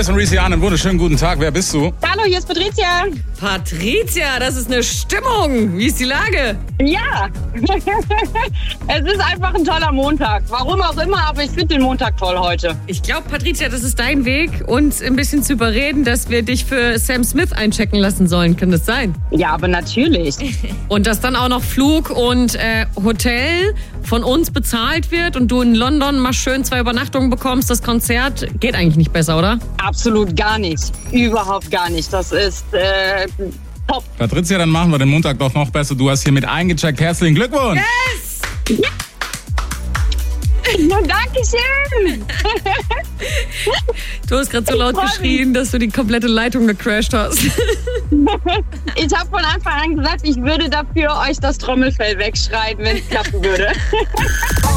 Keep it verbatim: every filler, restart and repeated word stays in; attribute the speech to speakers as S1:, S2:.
S1: Travis und Reese an, einen wunderschönen guten Tag. Wer bist du?
S2: Hallo, hier ist Patricia.
S3: Patricia, das ist eine Stimmung. Wie ist die Lage?
S2: Ja, es ist einfach ein toller Montag. Warum auch immer, aber ich finde den Montag toll heute.
S3: Ich glaube, Patricia, das ist dein Weg, uns ein bisschen zu überreden, dass wir dich für Sam Smith einchecken lassen sollen. Kann das sein?
S2: Ja, aber natürlich.
S3: Und dass dann auch noch Flug und äh, Hotel von uns bezahlt wird und du in London mal schön zwei Übernachtungen bekommst. Das Konzert geht eigentlich nicht besser, oder?
S2: Absolut gar nicht. Überhaupt gar nicht. Das ist äh, top.
S1: Patricia, dann machen wir den Montag doch noch besser. Du hast hier mit eingecheckt. Herzlichen Glückwunsch.
S3: Yes!
S2: Ja. Ja, Dankeschön.
S3: Du hast gerade so laut geschrien, dass du die komplette Leitung gecrashed hast.
S2: Ich habe von Anfang an gesagt, ich würde dafür euch das Trommelfell wegschreien, wenn es klappen würde.